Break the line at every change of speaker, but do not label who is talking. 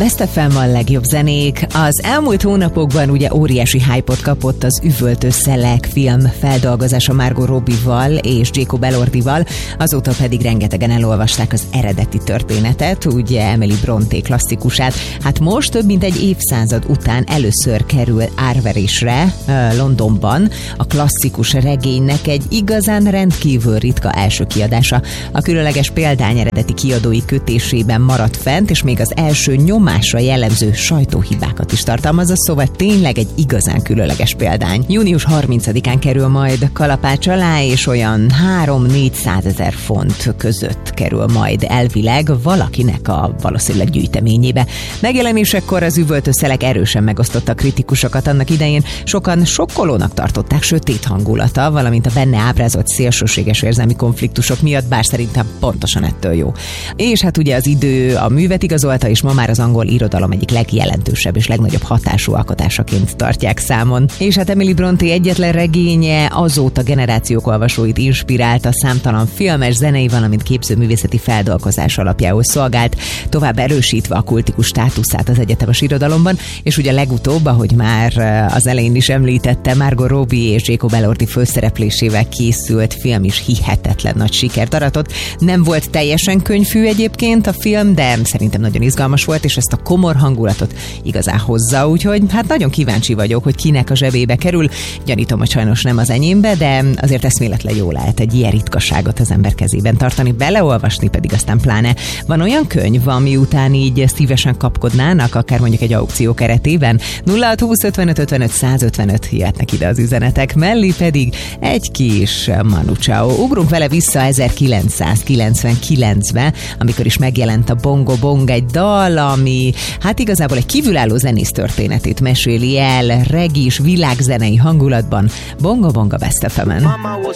Best FM a legjobb zenék. Az elmúlt hónapokban ugye óriási hype-ot kapott az Üvöltő Szelek film feldolgozása Margot Robbie-val és Jacob Elordival, azóta pedig rengetegen elolvasták az eredeti történetet, ugye Emily Brontë klasszikusát. Hát most több mint egy évszázad után először kerül árverésre Londonban a klasszikus regénynek egy igazán rendkívül ritka első kiadása. A különleges példány eredeti kiadói kötésében maradt fent, és még az első nyomásra jellemző sajtóhibákat is tartalmazza, szóval tényleg egy igazán különleges példány. Június 30-án kerül majd kalapács alá, és olyan 300-400 ezer font között kerül majd elvileg valakinek a valószínűleg gyűjteményébe. Megjelenésekor az Üvöltő Szelek erősen megosztotta a kritikusokat annak idején, sokan sokkolónak tartották sötét hangulata, valamint a benne ábrázolt szélsőséges érzelmi konfliktusok miatt, bár szerintem pontosan ettől jó. És hát ugye az idő a művet igazolta, és ma már az angol irodalom egyik legjelentősebb és legnagyobb hatású alkotásaként tartják számon. És hát Emily Brontë egyetlen regénye azóta generációk olvasóit inspirálta, számtalan filmes, zenei, valamint képzőművészeti feldolgozás alapjául szolgált, tovább erősítve a kultikus státuszát az egyetemes irodalomban, és ugye legutóbb, ahogy már az elején is említette, Margot Robbie és Jacob Elordi főszereplésével készült film is hihetetlen nagy sikert aratott. Nem volt teljesen könyvfű egyébként a film, de szerintem nagyon izgalmas volt, és ezt a komor hangulatot igazán hozza, úgyhogy hát nagyon kíváncsi vagyok, hogy kinek a zsebébe kerül. Gyanítom, hogy sajnos nem az enyémbe, de azért eszméletlen jó lehet egy ilyen ritkaságot az ember kezében tartani, beleolvasni pedig aztán pláne. Van olyan könyv, ami után így szívesen kapkodnának, akár mondjuk egy aukció keretében? 0620 55 55 155 jöhetnek ide az üzenetek, mellé pedig egy kis Manu Chao. Ugrunk vele vissza 1999-ben, amikor is megjelent a Bongo Bong, egy dal, ami hát igazából egy kívülálló zenész történetét meséli el regis világzenei hangulatban. Bongo Bong a Best FM-en.